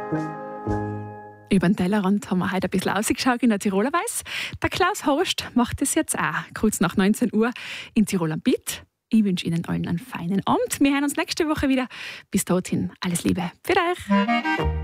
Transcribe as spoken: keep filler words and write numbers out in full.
Über den Tellerrand haben wir heute ein bisschen rausgeschaut in der Tiroler Weiss. Der Klaus Horst macht das jetzt auch, kurz nach neunzehn Uhr in Tirol am Beat. Ich wünsche Ihnen allen einen feinen Abend. Wir hören uns nächste Woche wieder. Bis dorthin alles Liebe für euch.